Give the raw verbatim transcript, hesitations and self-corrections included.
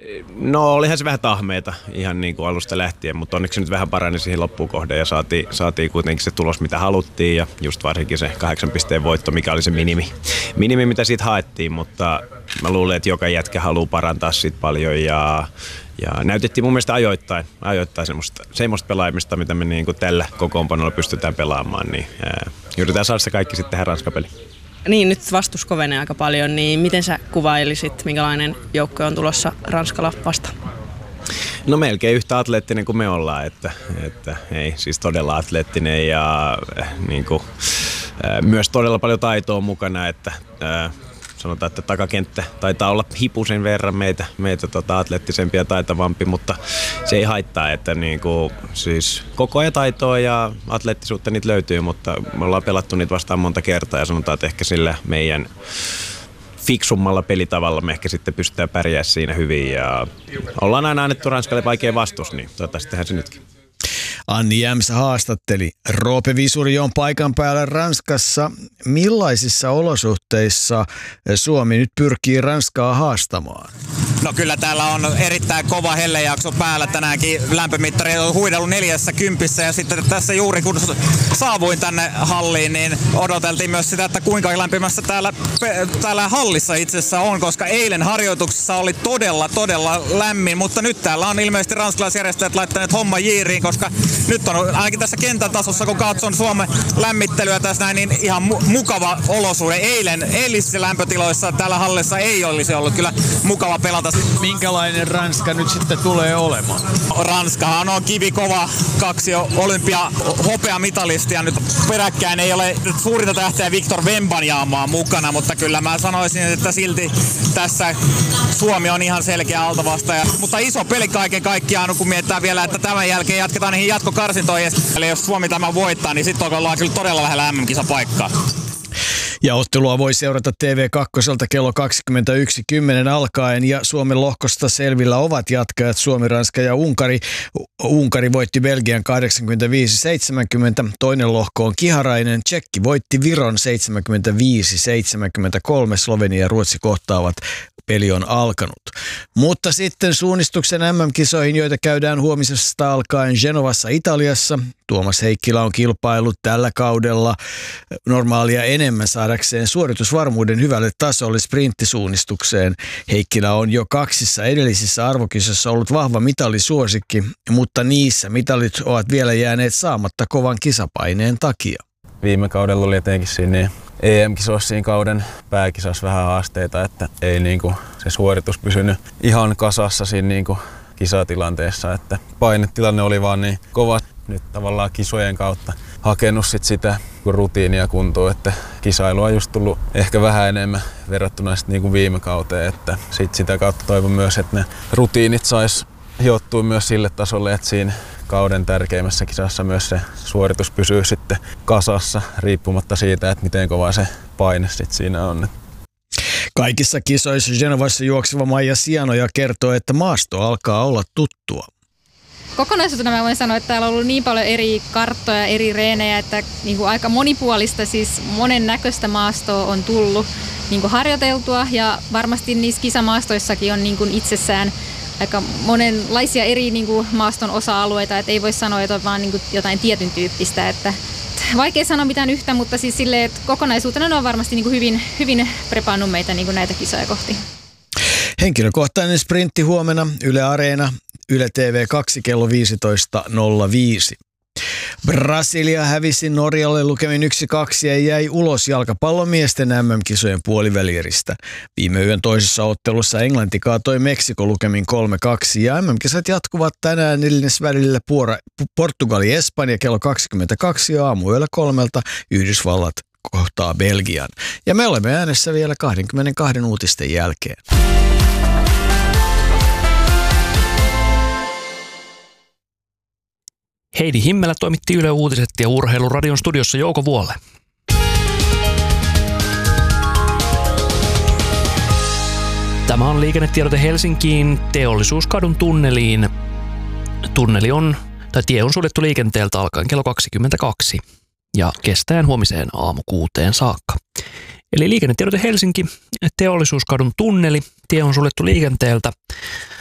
No olihan se vähän tahmeita ihan niin kuin alusta lähtien, mutta onneksi nyt vähän parani siihen loppuun kohden ja saatiin, saatiin kuitenkin se tulos, mitä haluttiin ja just varsinkin se kahdeksan pisteen voitto, mikä oli se minimi, minimi mitä siitä haettiin, mutta mä luulen, että joka jätkä haluaa parantaa siitä paljon ja, ja näytettiin mun mielestä ajoittain, ajoittain semmoista, semmoista pelaamista, mitä me niin kuin tällä kokoonpanolla pystytään pelaamaan, niin ää, yritetään saada se kaikki sitten tähän Ranska-peliin. Niin, nyt vastus kovenee aika paljon, niin miten sä kuvailisit, minkälainen joukko on tulossa Ranskalla vastaan? No melkein yhtä atleettinen kuin me ollaan, että, että ei, siis todella atleettinen ja niin kuin, ää, myös todella paljon taitoa mukana, että ää, sanotaan, että takakenttä taitaa olla hipusen verran meitä, meitä tota, atleettisempi ja taitavampi, mutta se ei haittaa, että niinku, siis koko ajan taitoa ja atleettisuutta niitä löytyy, mutta me ollaan pelattu niitä vastaan monta kertaa ja sanotaan, että ehkä sillä meidän fiksummalla pelitavalla me ehkä sitten pystytään pärjää siinä hyvin ja ollaan aina annettu Ranskalle vaikea vastus, niin toivottavasti tehdään se nytkin. Anni Jämsä haastatteli. Roope Visuri on paikan päällä Ranskassa. Millaisissa olosuhteissa Suomi nyt pyrkii Ranskaa haastamaan? No kyllä täällä on erittäin kova hellejakso päällä tänäänkin. Lämpömittari on huidellut neljässä kympissä ja sitten tässä juuri kun saavuin tänne halliin, niin odoteltiin myös sitä, että kuinka lämpimässä täällä, täällä hallissa itse asiassa on, koska eilen harjoituksessa oli todella, todella lämmin, mutta nyt täällä on ilmeisesti ranskalaisjärjestäjät laittaneet homma jiiriin, koska nyt on ainakin tässä kentän tasossa, kun katson Suomen lämmittelyä tässä näin, niin ihan mu- mukava olosuhde. Eilen eilisissä lämpötiloissa täällä hallissa ei olisi ollut kyllä mukava pelata. Minkälainen Ranska nyt sitten tulee olemaan? Ranskahan on kivikova, kaksi olympia hopeamitalistia nyt peräkkäin. Ei ole suurinta tähteä Victor Wembanyaamaa mukana, mutta kyllä mä sanoisin, että silti tässä Suomi on ihan selkeä altavastaaja. Mutta iso peli kaiken kaikkiaan, kun mietitään vielä, että tämän jälkeen jatketaan niihin jatkokarsintoihin. Eli jos Suomi tämä voittaa, niin sitten ollaan kyllä todella lähellä M M-kisapaikkaa. Ja ottelua voi seurata T V kaksi kello kaksikymmentäyksi kymmenen alkaen ja Suomen lohkosta selvillä ovat jatkajat Suomi, Ranska ja Unkari. Unkari voitti Belgian kahdeksankymmentäviisi seitsemänkymmentä, toinen lohko on kiharainen. Tsekki voitti Viron seitsemänkymmentäviisi seitsemänkymmentäkolme, Slovenia ja Ruotsi kohtaavat. Peli on alkanut. Mutta sitten suunnistuksen M M-kisoihin, joita käydään huomisesta alkaen Genovassa Italiassa. Tuomas Heikkilä on kilpailut tällä kaudella normaalia enemmän saadakseen suoritusvarmuuden hyvälle tasolle sprinttisuunnistukseen. Heikkilä on jo kaksissa edellisissä arvokisoissa ollut vahva mitalisuosikki, mutta niissä mitalit ovat vielä jääneet saamatta kovan kisapaineen takia. Viime kaudella oli etenkin siinä E M-kisoissa siinä kauden pääkisassa vähän haasteita, että ei niinku se suoritus pysynyt ihan kasassa siinä niinku kisatilanteessa, että painetilanne oli vaan niin kova. Nyt tavallaan kisojen kautta hakenut sit sitä rutiinia kuntoon, että kisailua on just tullut ehkä vähän enemmän verrattuna sit niinku viime kauteen, että sit sitä kautta toivon myös, että ne rutiinit sais hiottua myös sille tasolle, että siinä kauden tärkeimmässä kisassa myös se suoritus pysyy sitten kasassa riippumatta siitä, että miten kova se paine sit siinä on. Kaikissa kisoissa Genovassa juokseva Maija Sianoja kertoo, että maasto alkaa olla tuttua. Kokonaisuutena mä voin sanoa, että täällä on ollut niin paljon eri karttoja, eri reenejä, että niin kuin aika monipuolista, siis monen näköistä maastoa on tullut niin kuin harjoiteltua ja varmasti niissä kisamaastoissakin on niin kuin itsessään aika monenlaisia eri niin kuin maaston osa-alueita, että ei voi sanoa, että on vaan niin kuin jotain tietyn tyyppistä, että vaikea sanoa mitään yhtä, mutta siis silleen, että kokonaisuutena ne on varmasti niin kuin hyvin, hyvin prepannut meitä niin kuin näitä kisoja kohti. Henkilökohtainen sprintti huomenna Yle Areena, Yle T V kaksi kello viisitoista nolla viisi. Brasilia hävisi Norjalle lukemin yksi kaksi ja jäi ulos jalkapallomiesten M M-kisojen puolivälieristä. Viime yön toisessa ottelussa Englanti kaatoi Meksiko lukemin kolme kaksi ja M M-kisat jatkuvat tänään neljännesvälillä Portugali-Espanja kello kaksikymmentäkaksi ja aamuyöllä kolmelta Yhdysvallat kohtaa Belgian. Ja me olemme äänessä vielä kaksikymmentäkaksi uutisten jälkeen. Heidi Himmelä toimitti Yle Uutiset ja Urheiluradion studiossa Jouko Vuolle. Tämä on liikennetiedote Helsinkiin Teollisuuskadun tunneliin. Tunneli on, tai tie on suljettu liikenteeltä alkaen kello kaksikymmentäkaksi ja kestäen huomiseen aamu kuuteen saakka. Eli liikennetiedote Helsinki, Teollisuuskadun tunneli, tie on suljettu liikenteeltä